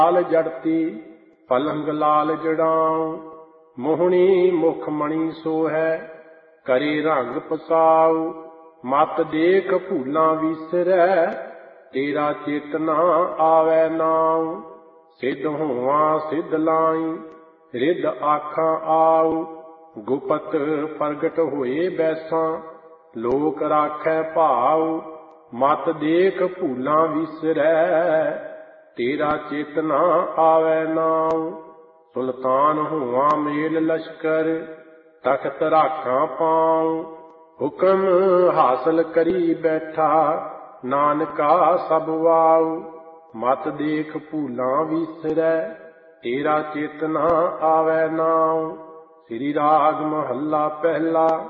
ਲਾਲ ਜੜਤੀ ਪਲੰਗ ਲਾਲ ਜੜਾਉ, ਮੋਹਣੀ ਮੁਖ ਮਣੀ ਸੋਹੈ ਕਰੇ ਰੰਗ ਪਸਾਉ। ਮਤ ਦੇਖ ਭੂਲਾਂ ਵੀਸਰੈ ਤੇਰਾ ਚੇਤਨਾ ਆਵੈ ਨਾਉ। ਸਿੱਧ ਹੋਵਾਂ ਸਿੱਧ ਲਾਈ ਰਿੱਧ ਆਖਾਂ ਆਉ, ਗੁਪਤ ਪ੍ਰਗਟ ਹੋਏ ਬੈਸਾਂ ਲੋਕ ਰਾਖੈ ਭਾਉ। ਮਤ ਦੇਖ ਭੂਲਾਂ ਵੀਸਰੈ ਤੇਰਾ ਚੇਤਨਾ ਆਵੈ ਨਾਉ। ਸੁਲਤਾਨ ਹੋਵਾਂ ਮੇਲ ਲਸ਼ਕਰ ਤਖਤ ਰਾਖਾਂ ਪਾਉ, ਹੁਕਮ ਹਾਸਲ ਕਰੀ ਬੈਠਾ ਨਾਨਕਾ ਸਭ ਵਾਉ। ਮਤ ਦੇਖ ਭੂਲਾਂ ਵੀਸਰੈ ਤੇਰਾ ਚੇਤਨਾ ਆਵੈ ਨਾਉ। ਸ੍ਰੀ ਰਾਗ ਮਹੱਲਾ ਪਹਿਲਾ।